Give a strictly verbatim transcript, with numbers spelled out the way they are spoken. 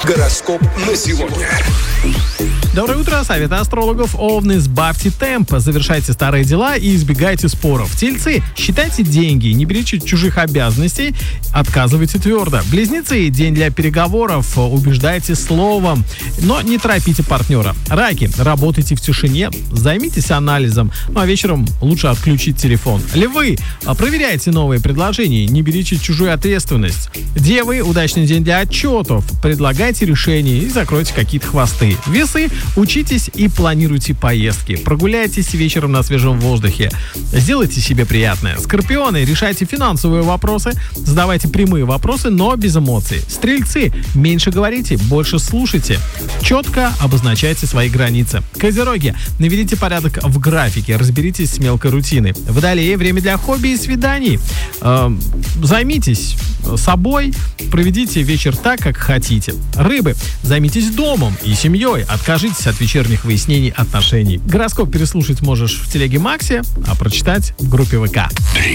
Гороскоп на сегодня. Доброе утро, советы астрологов. Овны, сбавьте темп, завершайте старые дела и избегайте споров. Тельцы, считайте деньги, не берите чужих обязанностей, отказывайте твердо. Близнецы, день для переговоров, убеждайте словом, но не торопите партнера. Раки, работайте в тишине, займитесь анализом, ну а вечером лучше отключить телефон. Львы, проверяйте новые предложения, не берите чужую ответственность. Девы, удачный день для отчетов, предлагайте решения и закройте какие-то хвосты. Весы, учитесь и планируйте поездки. Прогуляйтесь вечером на свежем воздухе. Сделайте себе приятное. Скорпионы, решайте финансовые вопросы, задавайте прямые вопросы, но без эмоций. Стрельцы, меньше говорите, больше слушайте. Четко обозначайте свои границы. Козероги, наведите порядок в графике, разберитесь с мелкой рутиной. Водолеи, время для хобби и свиданий. Э, займитесь собой, проведите вечер так, как хотите. Рыбы, займитесь домом и семьей, откажитесь от вечерних выяснений отношений. Гороскоп переслушать можешь в телеге Макси, а прочитать в группе ВК.